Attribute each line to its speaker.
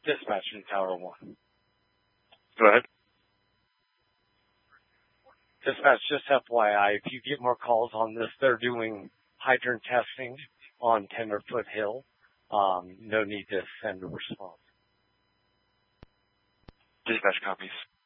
Speaker 1: Dispatch in Tower 1.
Speaker 2: Go ahead.
Speaker 1: Dispatch, just FYI, if you get more calls on this, they're doing hydrant testing on Tenderfoot Hill. No need to send a response.
Speaker 2: Dispatch copies.